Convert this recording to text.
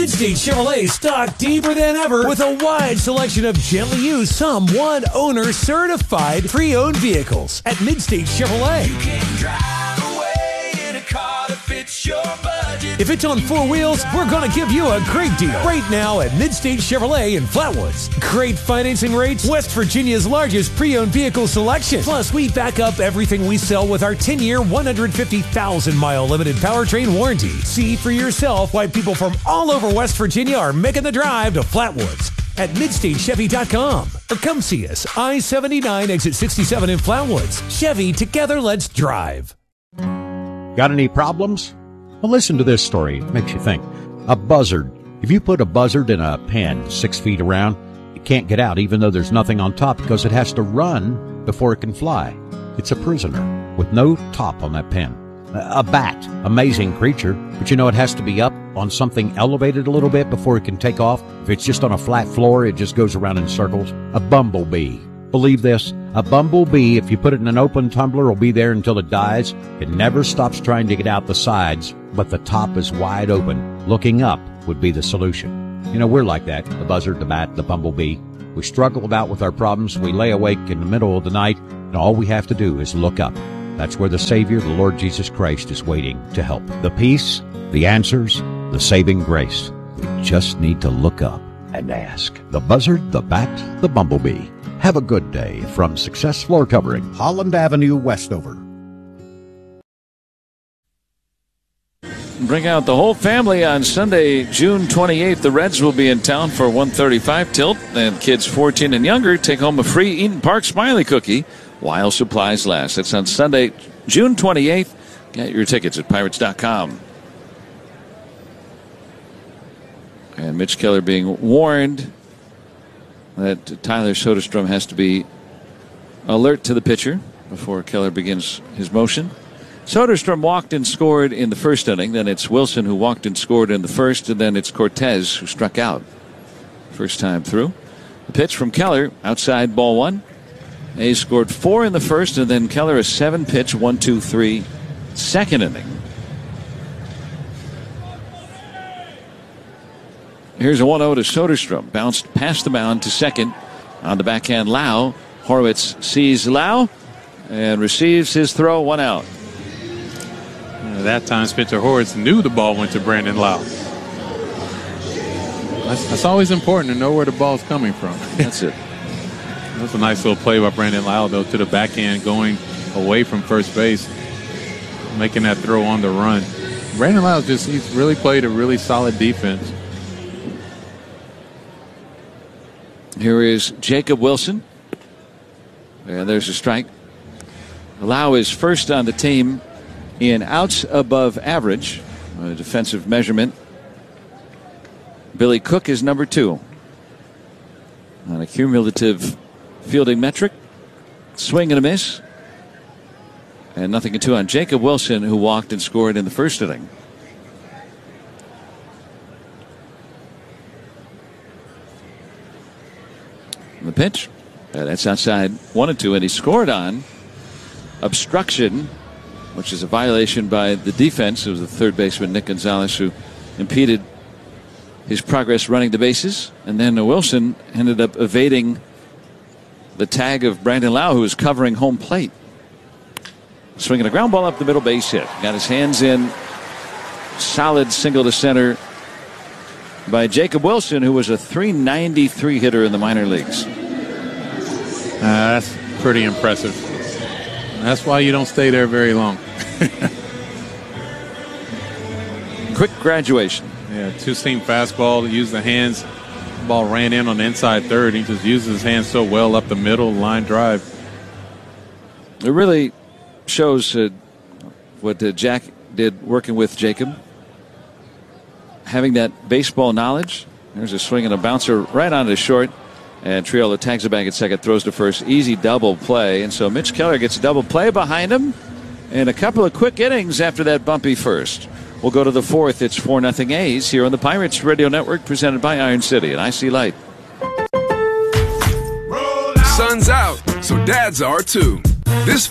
Midstate Chevrolet stocked deeper than ever with a wide selection of gently used, some one-owner certified pre-owned vehicles at Midstate Chevrolet. You can drive away in a car that fits your budget. If it's on four wheels, we're going to give you a great deal right now at Midstate Chevrolet in Flatwoods. Great financing rates, West Virginia's largest pre-owned vehicle selection. Plus, we back up everything we sell with our 10-year, 150,000-mile limited powertrain warranty. See for yourself why people from all over West Virginia are making the drive to Flatwoods at MidstateChevy.com. Or come see us, I-79, exit 67 in Flatwoods. Chevy, together let's drive. Got any problems? Well, listen to this story. It makes you think. A buzzard. If you put a buzzard in a pen 6 feet around, it can't get out even though there's nothing on top because it has to run before it can fly. It's a prisoner with no top on that pen. A bat. Amazing creature, but you know it has to be up on something elevated a little bit before it can take off. If it's just on a flat floor, it just goes around in circles. A bumblebee. Believe this, a bumblebee, if you put it in an open tumbler, will be there until it dies. It never stops trying to get out the sides, but the top is wide open. Looking up would be the solution. You know, we're like that, the buzzard, the bat, the bumblebee. We struggle about with our problems. We lay awake in the middle of the night, and all we have to do is look up. That's where the Savior, the Lord Jesus Christ, is waiting to help. The peace, the answers, the saving grace. We just need to look up and ask. The buzzard, the bat, the bumblebee. Have a good day from Success Floor Covering, Holland Avenue, Westover. Bring out the whole family on Sunday, June 28th. The Reds will be in town for 1:35 tilt, and kids 14 and younger take home a free Eden Park Smiley cookie while supplies last. That's on Sunday, June 28th. Get your tickets at Pirates.com. And Mitch Keller being warned that Tyler Soderstrom has to be alert to the pitcher before Keller begins his motion. Soderstrom walked and scored in the first inning. Then it's Wilson who walked and scored in the first, and then it's Cortez who struck out first time through. The pitch from Keller, outside, ball one. A's scored 4 in the first, and then Keller a 7-pitch 1-2-3 second inning. Here's a 1-0 to Soderstrom. Bounced past the mound to second. On the backhand, Lau. Horwitz sees Lau and receives his throw, 1 out. That time, Spencer Horwitz knew the ball went to Brandon Lau. That's always important to know where the ball's coming from. That's it. That's a nice little play by Brandon Lau, though, to the backhand, going away from first base, making that throw on the run. Brandon Lau he's really played a really solid defense. Here is Jacob Wilson. And there's a strike. Lau is first on the team in outs above average, a defensive measurement. Billy Cook is number 2 on a cumulative fielding metric. Swing and a miss. And 0-2 on Jacob Wilson, who walked and scored in the first inning. The pitch. That's outside, 1-2, and he scored on obstruction, which is a violation by the defense. It was the third baseman, Nick Gonzalez, who impeded his progress running the bases. And then Wilson ended up evading the tag of Brandon Lau, who was covering home plate. Swinging a ground ball up the middle, base hit. Got his hands in. Solid single to center by Jacob Wilson, who was a .393 hitter in the minor leagues. That's pretty impressive. That's why you don't stay there very long. Quick graduation. Yeah, two-seam fastball, use the hands. Ball ran in on the inside third. He just uses his hands so well up the middle, line drive. It really shows what Jack did working with Jacob. Having that baseball knowledge. There's a swing and a bouncer right onto short. And Triolo tags it back at second, throws to first. Easy double play. And so Mitch Keller gets a double play behind him. And a couple of quick innings after that bumpy first. We'll go to the fourth. It's 4-0 A's here on the Pirates Radio Network, presented by Iron City and IC Light. Sun's out, so dads are too.